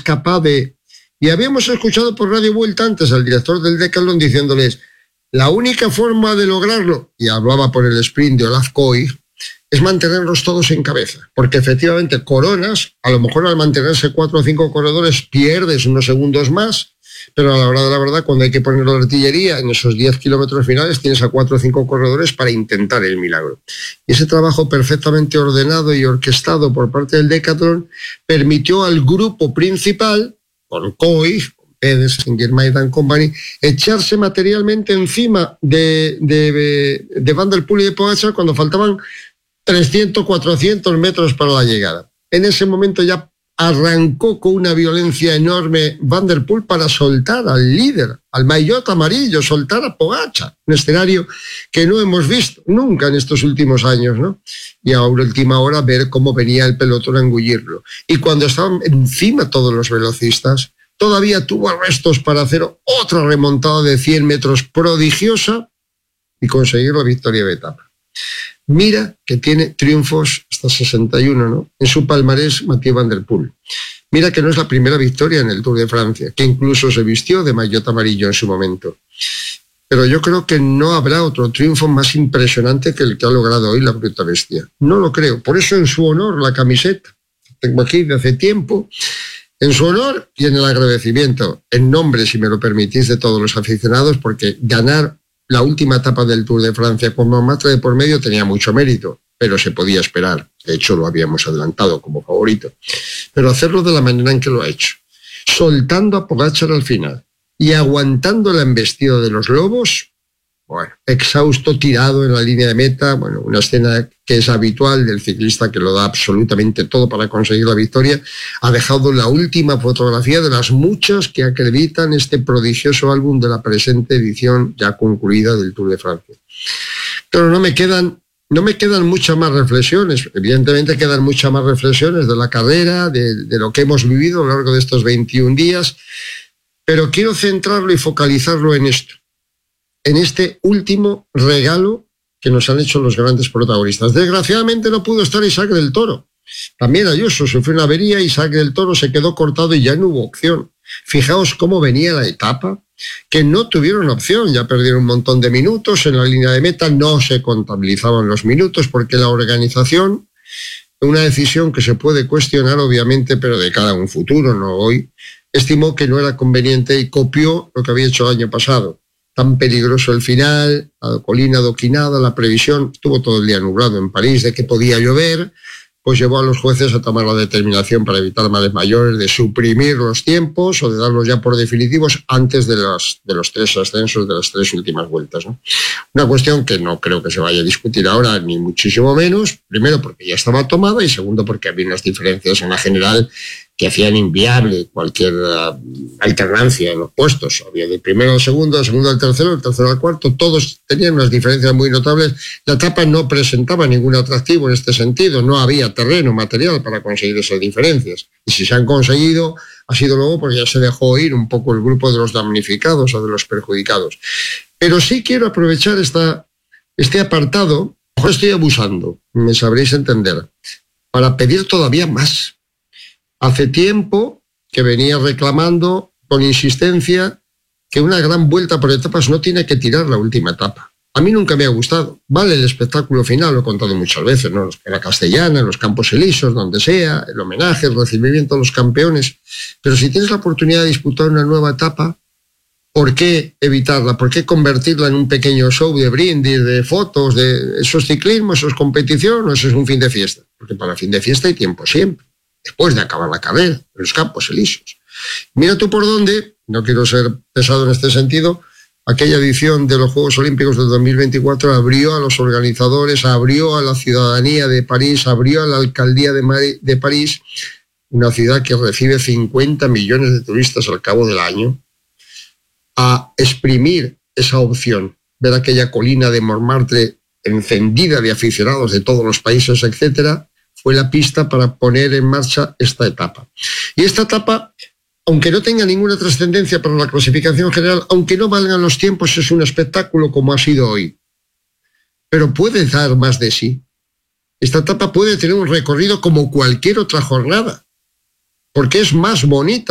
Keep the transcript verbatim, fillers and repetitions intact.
capaz de... Y habíamos escuchado por Radio Vuelta antes al director del Decathlon diciéndoles, la única forma de lograrlo, y hablaba por el sprint de Olaf Koy, es mantenerlos todos en cabeza, porque efectivamente coronas, a lo mejor al mantenerse cuatro o cinco corredores pierdes unos segundos más, pero a la hora de la verdad, cuando hay que poner la artillería en esos diez kilómetros finales, tienes a cuatro o cinco corredores para intentar el milagro. Y ese trabajo perfectamente ordenado y orquestado por parte del Decathlon permitió al grupo principal, con Koy, con Pérez, Singer Maidan Company, echarse materialmente encima de, de, de Van der Poel y de Pogačar cuando faltaban trescientos, cuatrocientos metros para la llegada. En ese momento ya arrancó con una violencia enorme Van der Poel para soltar al líder, al maillot amarillo, soltar a Pogačar, un escenario que no hemos visto nunca en estos últimos años, ¿no? Y a última hora ver cómo venía el pelotón a engullirlo. Y cuando estaban encima todos los velocistas, todavía tuvo arrestos para hacer otra remontada de cien metros prodigiosa y conseguir la victoria de etapa. Mira que tiene triunfos hasta sesenta y uno, ¿no? En su palmarés, Mathieu Van der Poel. Mira que no es la primera victoria en el Tour de Francia, que incluso se vistió de maillot amarillo en su momento. Pero yo creo que no habrá otro triunfo más impresionante que el que ha logrado hoy la bruta bestia. No lo creo. Por eso en su honor la camiseta que tengo aquí de hace tiempo, en su honor y en el agradecimiento, en nombre, si me lo permitís, de todos los aficionados, porque ganar la última etapa del Tour de Francia con Montmartre de por medio tenía mucho mérito, pero se podía esperar. De hecho, lo habíamos adelantado como favorito. Pero hacerlo de la manera en que lo ha hecho, soltando a Pogačar al final y aguantando la embestida de los lobos, bueno, exhausto, tirado en la línea de meta, bueno, una escena que es habitual del ciclista que lo da absolutamente todo para conseguir la victoria, ha dejado la última fotografía de las muchas que acreditan este prodigioso álbum de la presente edición ya concluida del Tour de Francia. Pero no me quedan, no me quedan muchas más reflexiones, evidentemente quedan muchas más reflexiones de la carrera, de, de lo que hemos vivido a lo largo de estos veintiún días, pero quiero centrarlo y focalizarlo en esto, en este último regalo que nos han hecho los grandes protagonistas. Desgraciadamente no pudo estar Isaac del Toro. También Ayuso sufrió una avería, Isaac del Toro se quedó cortado y ya no hubo opción. Fijaos cómo venía la etapa, que no tuvieron opción, ya perdieron un montón de minutos, en la línea de meta no se contabilizaban los minutos porque la organización, una decisión que se puede cuestionar obviamente, pero de cara a un futuro, no hoy, estimó que no era conveniente y copió lo que había hecho el año pasado. Tan peligroso el final, la colina adoquinada, la previsión, estuvo todo el día nublado en París de que podía llover, pues llevó a los jueces a tomar la determinación para evitar males mayores de suprimir los tiempos o de darlos ya por definitivos antes de los, de los tres ascensos de las tres últimas vueltas, ¿no? Una cuestión que no creo que se vaya a discutir ahora, ni muchísimo menos, primero porque ya estaba tomada y segundo porque había unas diferencias en la general que hacían inviable cualquier uh, alternancia en los puestos. Había del primero al segundo, del segundo al tercero, del tercero al cuarto, todos tenían unas diferencias muy notables. La etapa no presentaba ningún atractivo en este sentido, no había terreno material para conseguir esas diferencias. Y si se han conseguido, ha sido luego porque ya se dejó ir un poco el grupo de los damnificados o de los perjudicados. Pero sí quiero aprovechar esta, este apartado, ojo, estoy abusando, me sabréis entender, para pedir todavía más. Hace tiempo que venía reclamando con insistencia que una gran vuelta por etapas no tiene que tirar la última etapa. A mí nunca me ha gustado. Vale el espectáculo final, lo he contado muchas veces, ¿no? En la Castellana, en los Campos Elíseos, donde sea, el homenaje, el recibimiento a los campeones. Pero si tienes la oportunidad de disputar una nueva etapa, ¿por qué evitarla? ¿Por qué convertirla en un pequeño show de brindis, de fotos, de esos ciclismos, eso es competición o eso es un fin de fiesta? Porque para fin de fiesta hay tiempo siempre, después de acabar la carrera, en los Campos Elíseos. Mira tú por dónde, no quiero ser pesado en este sentido, aquella edición de los Juegos Olímpicos del dos mil veinticuatro abrió a los organizadores, abrió a la ciudadanía de París, abrió a la alcaldía de, Mar- de París, una ciudad que recibe cincuenta millones de turistas al cabo del año, a exprimir esa opción, ver aquella colina de Montmartre encendida de aficionados de todos los países, etcétera, fue la pista para poner en marcha esta etapa. Y esta etapa, aunque no tenga ninguna trascendencia para la clasificación general, aunque no valgan los tiempos, es un espectáculo como ha sido hoy. Pero puede dar más de sí. Esta etapa puede tener un recorrido como cualquier otra jornada, porque es más bonita